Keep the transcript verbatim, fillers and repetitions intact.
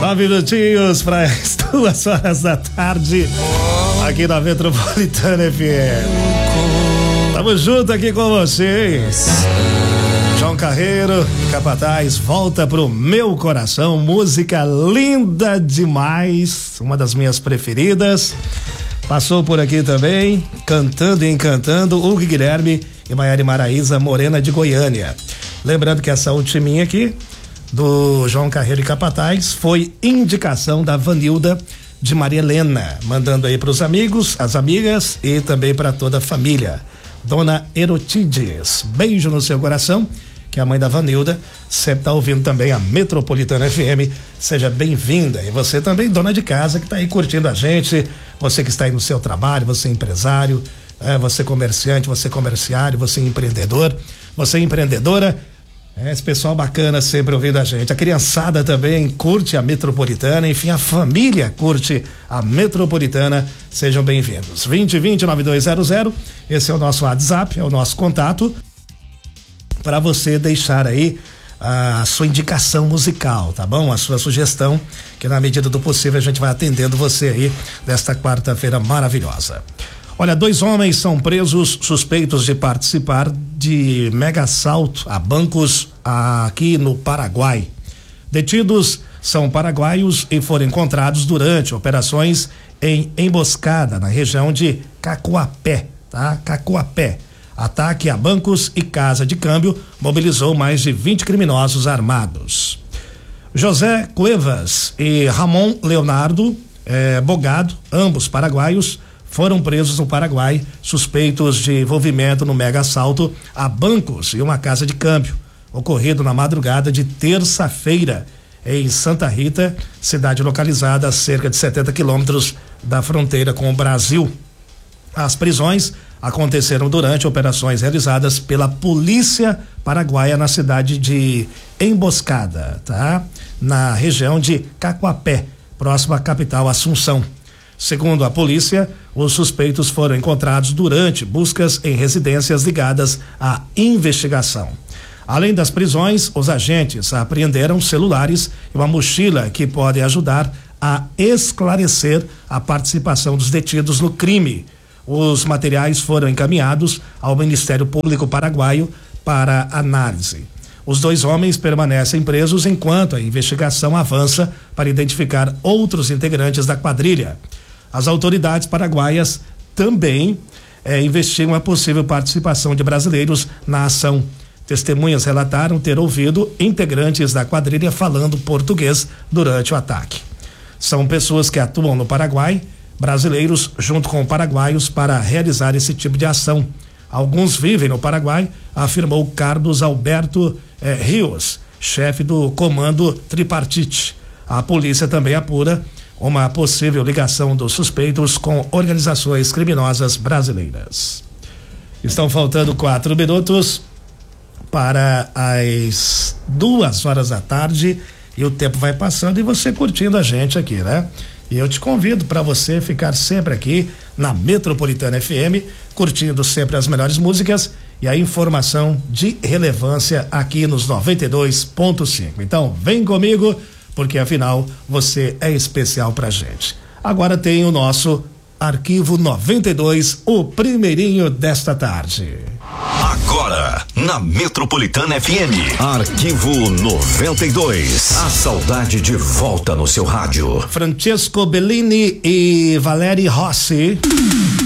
Nove minutinhos para as duas horas da tarde, aqui na Metropolitana F M. Tamo junto aqui com vocês. João Carreiro, Capataz, volta pro meu coração, música linda demais, uma das minhas preferidas. Passou por aqui também, cantando e encantando, Hugo Guilherme e Maiara Maraíza, Morena de Goiânia. Lembrando que essa ultiminha aqui, do João Carreiro e Capataz, foi indicação da Vanilda de Maria Helena, mandando aí pros amigos, as amigas e também para toda a família. Dona Erotides, beijo no seu coração, que a mãe da Vanilda sempre tá ouvindo também a Metropolitana F M. Seja bem-vinda. E você também, dona de casa, que tá aí curtindo a gente, você que está aí no seu trabalho, você empresário, é, você comerciante, você comerciário, você empreendedor, você empreendedora, é, esse pessoal bacana sempre ouvindo a gente. A criançada também curte a Metropolitana, enfim, a família curte a Metropolitana. Sejam bem-vindos. vinte vinte, nove dois zero zero, esse é o nosso WhatsApp, é o nosso contato, para você deixar aí a sua indicação musical, tá bom? A sua sugestão, que na medida do possível a gente vai atendendo você aí nesta quarta-feira maravilhosa. Olha, dois homens são presos suspeitos de participar de mega assalto a bancos aqui no Paraguai. Detidos são paraguaios e foram encontrados durante operações em emboscada na região de Cacoapé, tá? Cacoapé. Ataque a bancos e casa de câmbio mobilizou mais de vinte criminosos armados. José Cuevas e Ramon Leonardo eh, Bogado, ambos paraguaios, foram presos no Paraguai, suspeitos de envolvimento no mega assalto a bancos e uma casa de câmbio, ocorrido na madrugada de terça-feira em Santa Rita, cidade localizada a cerca de setenta quilômetros da fronteira com o Brasil. As prisões aconteceram durante operações realizadas pela polícia paraguaia na cidade de Emboscada, tá? Na região de Cacoapé, próxima à capital Assunção. Segundo a polícia, os suspeitos foram encontrados durante buscas em residências ligadas à investigação. Além das prisões, os agentes apreenderam celulares e uma mochila que podem ajudar a esclarecer a participação dos detidos no crime. Os materiais foram encaminhados ao Ministério Público Paraguaio para análise. Os dois homens permanecem presos enquanto a investigação avança para identificar outros integrantes da quadrilha. As autoridades paraguaias também eh, investigam a possível participação de brasileiros na ação. Testemunhas relataram ter ouvido integrantes da quadrilha falando português durante o ataque. São pessoas que atuam no Paraguai, brasileiros junto com paraguaios, para realizar esse tipo de ação. Alguns vivem no Paraguai, afirmou Carlos Alberto eh, Rios, chefe do comando tripartite. A polícia também apura uma possível ligação dos suspeitos com organizações criminosas brasileiras. Estão faltando quatro minutos para as duas horas da tarde e o tempo vai passando e você curtindo a gente aqui, né? E eu te convido para você ficar sempre aqui na Metropolitana F M, curtindo sempre as melhores músicas e a informação de relevância aqui nos noventa e dois ponto cinco. Então, vem comigo, porque afinal você é especial pra gente. Agora tem o nosso Arquivo noventa e dois, o primeirinho desta tarde. Agora, na Metropolitana F M, Arquivo noventa e dois. A saudade de volta no seu rádio. Francesco Bellini e Valérie Rossi